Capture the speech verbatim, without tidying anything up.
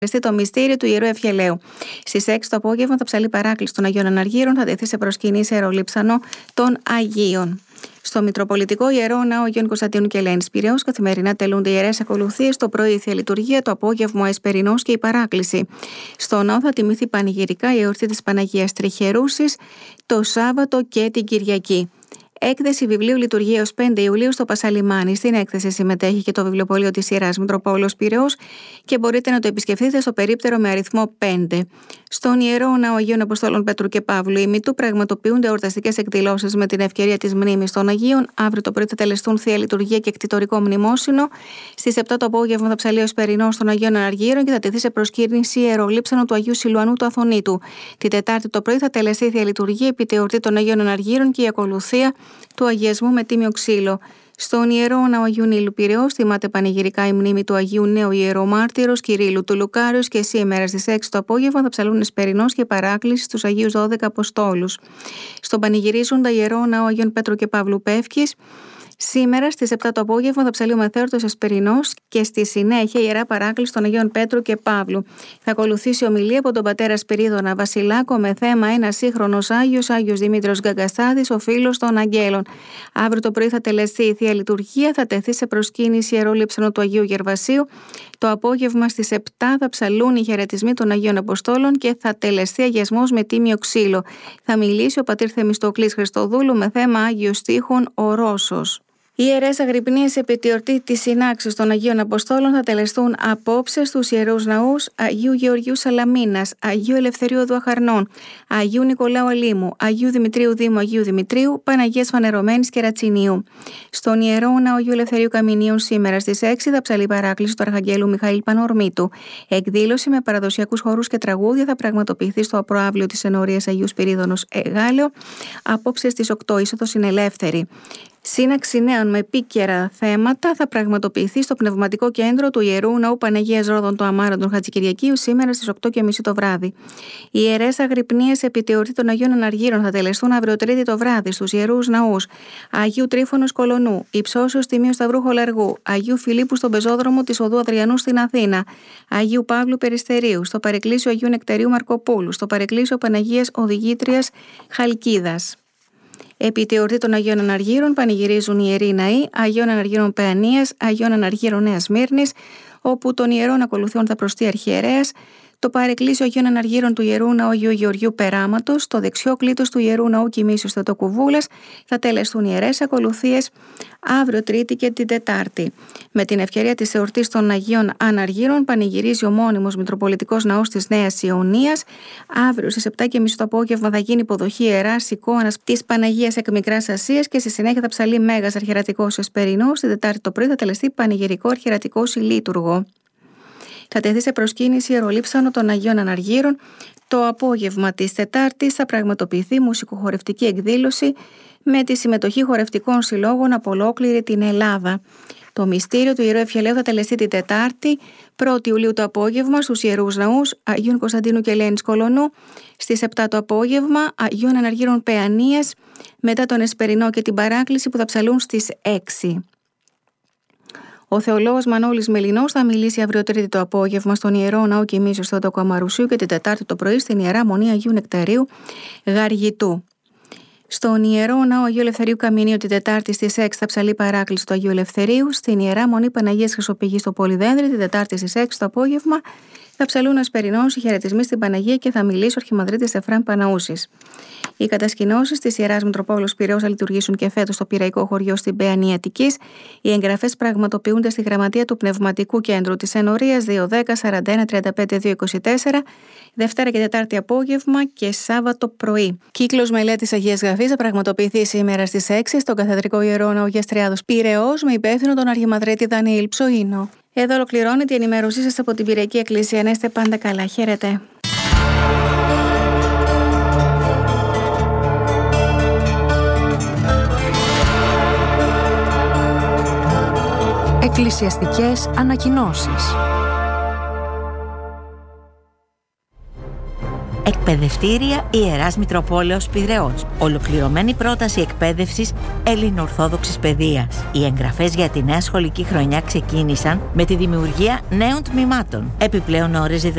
Το μυστήριο του Ιερού Ευχελαίου. Στις έξι το απόγευμα, το ψαλί παράκληση των Αγίων Αναργύρων θα τεθεί σε προσκύνη σε ιερολείψανο των Αγίων. Στο Μητροπολιτικό Ιερό Ναό Αγίων Κωνσταντίνου και Ελένης Πειραιώς καθημερινά τελούνται ιερές ακολουθίες. Το πρωί η Θεία Λειτουργία, το απόγευμα ο Εσπερινός και η παράκληση. Στο ναό θα τιμηθεί πανηγυρικά η εορτή της Παναγίας Τριχερούσης το Σάββατο και την Κυριακή. Έκθεση βιβλίου Λειτουργία έως πέντε Ιουλίου στο Πασαλιμάνι. Στην έκθεση συμμετέχει και το βιβλιοπωλείο της Ιεράς Μητροπόλεως Πειραιώς και μπορείτε να το επισκεφτείτε στο περίπτερο με αριθμό πέντε. Στον Ιερό Ναό Αγίων Αποστόλων Πέτρου και Παύλου ημιτού πραγματοποιούνται εορταστικές εκδηλώσεις με την ευκαιρία της μνήμης των Αγίων. Αύριο το πρωί θα τελεστούν Θεία Λειτουργία και εκτιτορικό μνημόσυνο. Στις επτά το απόγευμα θα ψαλεί ο Εσπερινός των Αγίων Αναργύρων και θα τεθεί σε προσκύνηση ιερολείψανο του Αγίου Σιλουανού του Αθωνήτου. Την Τετάρτη το πρωί θα τελεστεί η Θεία Λειτουργία επί τη εορτή των Αγίων Αναργύρων και η ακολουθία του αγιασμού με τίμιο ξύλο. Στον Ιερό Ναό Αγίου Νείλου Πειραιώς θυμάται πανηγυρικά η μνήμη του Αγίου Νέου Ιερομάρτυρος Κυρίλλου του Λουκάριος και σήμερα στις έξι το απόγευμα θα ψαλούν Εσπερινός και παράκληση στους Αγίους δώδεκα Αποστόλους. Στον πανηγυρίζοντα Ιερό Ναό Αγίων Πέτρου και Παύλου Πεύκης. Σήμερα στις επτά το απόγευμα θα ψαλεί ο Μεθέωρτος Εσπερινός και στη συνέχεια η Ιερά Παράκληση των Αγίων Πέτρου και Παύλου. Θα ακολουθήσει ομιλία από τον πατέρα Σπυρίδωνα Βασιλάκο με θέμα ένα σύγχρονος Άγιος, Άγιος Δημήτριος Γκαγκαστάδης, ο φίλος των Αγγέλων. Αύριο το πρωί θα τελεστεί η Θεία Λειτουργία, θα τεθεί σε προσκύνηση ιερολείψανο του Αγίου Γερβασίου. Το απόγευμα στις επτά θα ψαλούν οι χαιρετισμοί των Αγίων Αποστόλων και θα τελεστεί αγιασμός με τίμιο ξύλο. Θα μιλήσει ο πατήρ Θεμιστοκλής Χριστοδούλου με θέμα Άγιος Στίχων ο Ρώσος. Οι ιερές αγρυπνίες επί τη εορτή της συνάξεως των Αγίων Αποστόλων θα τελεστούν απόψε στους ιερούς ναούς Αγίου Γεωργίου Σαλαμίνας, Αγίου Ελευθερίου Δουαχαρνών, Αγίου Νικολάου Αλήμου, Αγίου Δημητρίου Δήμου Αγίου Δημητρίου, Παναγίας Φανερωμένης και Ρατσινίου. Στον Ιερό Ναό Αγίου Ελευθερίου Καμινίων σήμερα στις έξι θα ψαλεί παράκληση του Αρχαγγέλου Μιχαήλ Πανορμήτου. Εκδήλωση με παραδοσιακούς χορούς και τραγούδια θα πραγματοποιηθεί στο απροαύλιο της ενορίας Αγίου Σπυρίδωνος Εγάλεο. Απόψε στις οκτώ είσοδος είναι ελεύθερη. Σύναξη νέων με επίκαιρα θέματα θα πραγματοποιηθεί στο Πνευματικό Κέντρο του Ιερού Ναού Παναγίας Ρόδων του Αμάραντων Χατζικυριακίου σήμερα στις οκτώ και μισή το βράδυ. Οι ιερές αγρυπνίες επί τη εορτή των Αγίων Αναργύρων θα τελεστούν αύριο Τρίτη το βράδυ στους ιερούς ναούς Αγίου Τρίφωνος Κολονού, Υψώσεως Τιμίου Σταυρού Χολαργού, Αγίου Φιλίππου στον πεζόδρομο της Οδού Αδριανού στην Αθήνα, Αγίου Παύλου Περιστερίου, στο Παρεκκλήσιο Αγίου Νεκταρίου Μαρκοπούλου, στο Παρεκκλήσιο Παναγίας Οδηγήτριας Χαλκίδας. Επί τη εορτή των Αγίων Αναργύρων πανηγυρίζουν οι ιεροί ναοί Αγίων Αναργύρων Παιανίας, Αγίων Αναργύρων Νέας Μύρνης, όπου των ιερών ακολουθών θα προστεί αρχιερέας, το Παρεκκλήσιο Αγίων Αναργύρων του Ιερού Ναού Αγίου Γεωργίου Περάματος, το δεξιό κλήτος του Ιερού Ναού Κοιμήσεως Θεοτοκουβούλας θα τελεστούν ιερές ακολουθίες αύριο Τρίτη και την Τετάρτη. Με την ευκαιρία της εορτής των Αγίων Αναργύρων πανηγυρίζει ο μόνιμος Μητροπολιτικός Ναός της Νέας Ιωνίας. Αύριο στις επτά και μισή το απόγευμα θα γίνει υποδοχή ιεράς εικόνας της Παναγίας εκ Μικράς Ασίας και στη συνέχεια θα ψαλεί Μέγας Αρχιερατικός Εσπερινός. Την Τετάρτη το πρωί θα τελεστεί πανηγυρικό αρχιερατικό ηλίτουργο. Θα τεθεί σε προσκύνηση ιερολείψανο των Αγίων Αναργύρων. Το απόγευμα της Τετάρτης θα πραγματοποιηθεί μουσικοχορευτική εκδήλωση με τη συμμετοχή χορευτικών συλλόγων από ολόκληρη την Ελλάδα. Το μυστήριο του Ιερού Ευχελαίου θα τελεστεί την Τετάρτη, πρώτη Ιουλίου το απόγευμα στους Ιερούς Ναούς Αγίων Κωνσταντίνου και Ελένης Κολονού, στις επτά το απόγευμα Αγίων Αναργύρων Παιανίας, μετά τον Εσπερινό και την παράκληση που θα ψαλούν στις έξι. Ο θεολόγος Μανώλης Μελινός θα μιλήσει αύριο Τρίτη το απόγευμα στον Ιερό Ναό Κοιμήσεως Θεοτόκου Αμαρουσίου και την Τετάρτη το πρωί στην Ιερά Μονή Αγίου Νεκταρίου Γαργητού. Στον Ιερό Ναό Αγίου Ελευθερίου Καμινίου την Τετάρτη στις έξι θα ψαλεί παράκληση του Αγίου Ελευθερίου. Στην Ιερά Μονή Παναγίας Χρυσοπηγής στο Πολυδένδρη την Τετάρτη στις έξι το απόγευμα θα ψαλούν Ασπερινός οι χαιρετισμοί στην Παναγία και θα μιλήσει ο Αρχιμανδρίτης Εφραίμ Παναούσης. Οι κατασκηνώσεις της Ιεράς Μητροπόλεως Πειραιώς θα λειτουργήσουν και φέτος στο Πειραϊκό Χωριό στην Παιανία Αττικής. Οι εγγραφές πραγματοποιούνται στη Γραμματεία του Πνευματικού Κέντρου της Ενορίας δύο δέκα σαράντα ένα τριάντα πέντε διακόσια είκοσι τέσσερα, Δευτέρα και Τετάρτη απόγευμα και Σάββατο πρωί. Κύκλος μελέτης Αγίας Γραφής θα πραγματοποιηθεί σήμερα στις έξι στο Καθεδρικό Ιερό Ναό Γεστριάδος Πειραιώς με υπεύθυνο τον Αρχιμανδρίτη Δανιήλ Ψωίνο. Εδώ ολοκληρώνεται η ενημέρωσή σας από την Πειραϊκή Εκκλησία. Να είστε πάντα καλά. Χαίρετε. Εκκλησιαστικές ανακοινώσεις. Εκπαιδευτήρια Ιεράς Μητροπόλεως Πειραιώς. Ολοκληρωμένη πρόταση εκπαίδευσης ελληνοορθόδοξης παιδείας. Οι εγγραφές για τη νέα σχολική χρονιά ξεκίνησαν με τη δημιουργία νέων τμήματων. Επιπλέον ώρες